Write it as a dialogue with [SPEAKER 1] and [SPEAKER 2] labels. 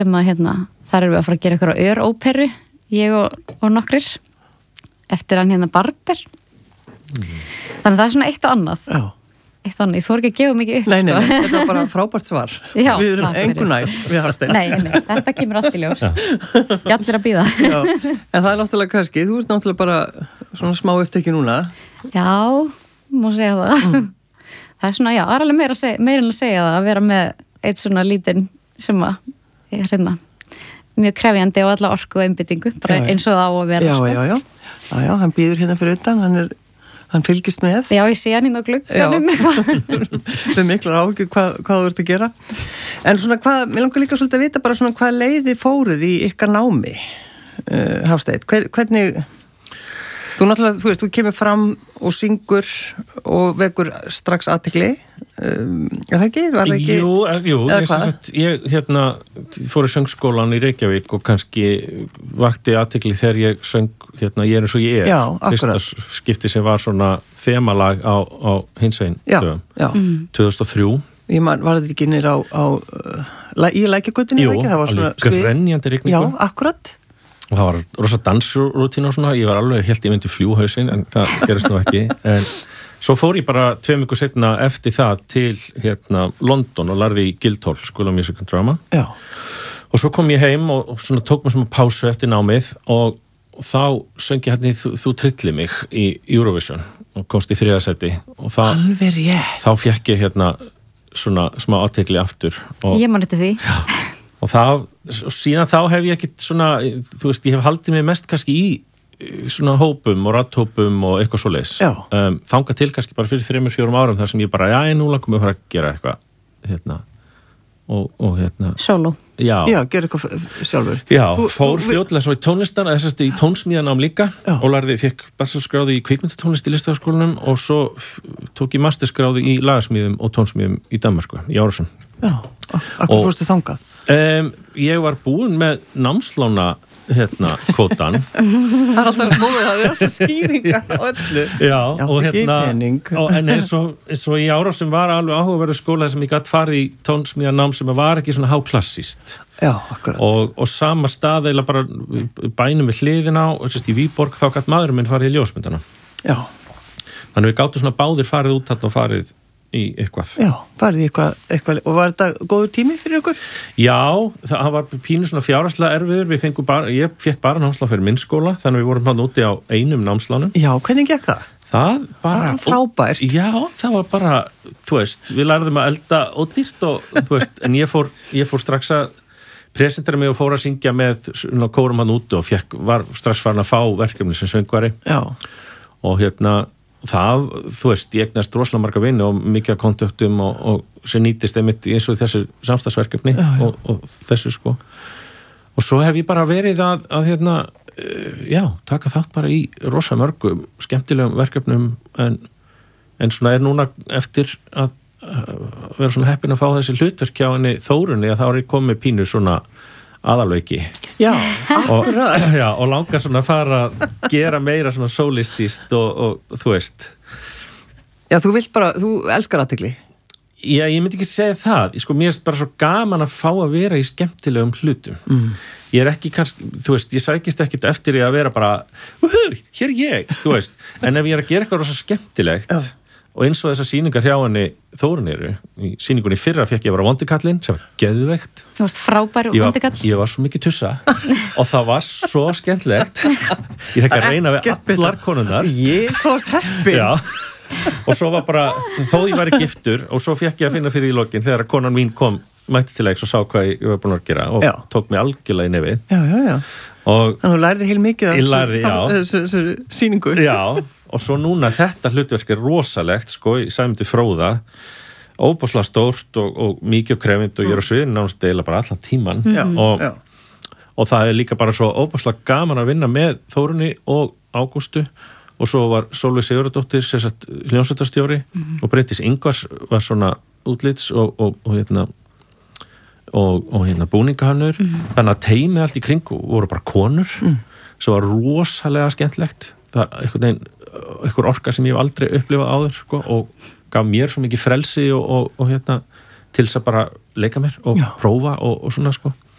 [SPEAKER 1] sem að þar erum við að fara að gera eitthvað öróperu, ég og nokkrir eftir hann Barber. Þannig það er svona eitt og annað.
[SPEAKER 2] Já.
[SPEAKER 1] Eitt og annað, ég þori ekki að gefa mikið upp.
[SPEAKER 2] Nei, þetta var bara frábært svar.
[SPEAKER 1] Já,
[SPEAKER 2] við erum engu nær við Hafstein.
[SPEAKER 1] Nei, þetta kemur allt í ljós. Gjallir að bíða.
[SPEAKER 2] Já, en það er náttúrulega kannski, þú ert náttúrulega bara svona smá upptekki núna.
[SPEAKER 1] Já, má segja það. Það er svona, já, það er alveg meira en að segja það, að vera með eitt svona lítinn sem að er mjög krefjandi og alla orku og einbyttingu, bara eins og það á að vera.
[SPEAKER 2] Já, hann býður fyrir utan, hann fylgist með.
[SPEAKER 1] Já, ég sé hann á glugganum.
[SPEAKER 2] Það miklar áhyggjur hvað þú ert að gera. En svona mér langar líka svolítið að vita bara svona hvað leiði fóruð í ykkar námi, Hafsteinn. Hvernig, þú náttúrulega, þú kemur fram og syngur og vekur strax athygli. Er það ekki? Var það ekki?
[SPEAKER 3] Jú, ég fór í söngskólan í Reykjavík og kannski vakti athygli þegar ég söng, ég er eins og ég er.
[SPEAKER 2] Já, akkurat.
[SPEAKER 3] Fyrsta skipti sem var svona þemalag á hinsegin dögum. 2003.
[SPEAKER 2] Var þetta ekki nýr í Lækjagötunni?
[SPEAKER 3] Jú, alveg grenjandi rigningu.
[SPEAKER 2] Já, akkurat.
[SPEAKER 3] Og það var rosa dansrútína og svona, ég var alveg helt ég myndi fljúhausinn, en það gerist nú ekki. En svo fór ég bara 2 vikur seinna eftir það til London og lærði í Guildhall School of Music and Drama.
[SPEAKER 2] Já. Og
[SPEAKER 3] svo kom ég heim og svona tók mér svona pásu eftir námið og þá söng ég þú trilli mig í Eurovision og komst í 3. sæti og
[SPEAKER 2] alveg rétt.
[SPEAKER 3] Þá fékk ég svona smá athygli aftur.
[SPEAKER 1] Ég man eftir því.
[SPEAKER 3] Já. Og síðan þá hef ég ekkit svona, ég hef haldið mig mest kannski í svona hópum og ratthópum og eitthvað svoleiðis. Þangað til kannski bara fyrir 3-4 árum þar sem ég bara, nú langum við að fara að gera eitthvað,
[SPEAKER 1] Sóló.
[SPEAKER 2] Já, gera eitthvað sjálfur.
[SPEAKER 3] Já, fór fljótlega svo í tónlistar, í tónsmíðanám líka og fekk bachelorskráðu í kvikmyndatónlist í Listaháskólanum og svo tók ég masterskráðu í lagarsmíðum og tónsmíðum í Danmörku, í Árásson.
[SPEAKER 2] Já, akkur fórstu þangað?
[SPEAKER 3] Ég var búinn með námslána kvótan.
[SPEAKER 2] Það er alltaf móðið, það er alltaf skýringar á öllu.
[SPEAKER 3] Já, og en eins og í Árásson var alveg áhugaverður skóla sem ég gat farið í tónsmíðanám sem var ekki svona háklassíst.
[SPEAKER 2] Já, akkurat.
[SPEAKER 3] Og sama stað eða bara bænum við hliðina á, í Víborg, þá gat maðurinn minn farið í ljósmyndana.
[SPEAKER 2] Já.
[SPEAKER 3] Þannig við gátum svona báðir farið út þarna og farið í eitthvað.
[SPEAKER 2] Já, farið í eitthvað. Og var þetta góður tími fyrir ykkur?
[SPEAKER 3] Já, það var pínu svona fjárhagslega erfiður. Ég fekk bara námslán fyrir minn skóla, þannig við vorum hann úti á einum námslánum.
[SPEAKER 2] Já, hvernig gekk það?
[SPEAKER 3] Það bara
[SPEAKER 2] frábært.
[SPEAKER 3] Já, það var bara, við lærðum að elda ódýrt og, en ég fór strax að presentera mig og fór að syngja með kórum hann úti og var strax farin að fá verkefni sem söngvari.
[SPEAKER 2] Já.
[SPEAKER 3] Og það, ég eignast rosalega marga vini og mikið kontaktum og sem nýtist einmitt eins og þessu samstagsverkefni og þessu sko. Og svo hef ég bara verið að taka þátt bara í rosa mörgum skemmtilegum verkefnum en svona núna eftir að vera svona heppin að fá þessi hlutverk hjá henni Þórunni að þá ég komið pínu svona aðalveiki.
[SPEAKER 2] Já, akkurat.
[SPEAKER 3] Og langar svona að fara að gera meira svona sólistist og þú veist.
[SPEAKER 2] Já, þú elskar athygli.
[SPEAKER 3] Já, ég myndi ekki segja það. Mér er bara svo gaman að fá að vera í skemmtilegum hlutum. Ég er ekki kannski, ég sækist ekkit eftir því að vera bara, hér er ég, En ef ég er að gera eitthvað rosa skemmtilegt og eins og þessar sýningar hjá henni Þórunni í sýningunni fyrra fekk ég að vera vondikallinn sem var geðveikt.
[SPEAKER 1] Þú varst frábær vondikall.
[SPEAKER 3] Ég var svo mikið tussa og það var svo skemmtilegt. Ég fekk að reyna við allar konunnar.
[SPEAKER 2] Ég komst heppin.
[SPEAKER 3] Já. Og svo var bara, þó ég væri giftur og svo fekk ég að finna fyrir í lokin þegar konan mín mætti til leiks og sá hvað ég var búin að gera og tók mig algjörlega í nefið.
[SPEAKER 2] Já. Og þú lærðir heil mikið af þessu sýningu.
[SPEAKER 3] Já, og svo núna þetta hlutverk er rosalegt, í Sæmundi Fróða, óbúslega stórt og mikið krefint og ég er á sviðinu nánast eiginlega bara allan tíman. Og það er líka bara svo óbúslega gaman að vinna með Þórunni og Ágústu. Og svo var Sólveig Sigurðardóttir hljómsveitarstjóri og Bryndís Ingvars var svona útlits og búningahannur. Þannig að teymið allt í kring voru bara konur. Svo var rosalega skemmtlegt. Það er einhver orka sem ég hef aldrei upplifað áður og gaf mér svo mikið frelsi og til þess að bara leika mér og prófa og svona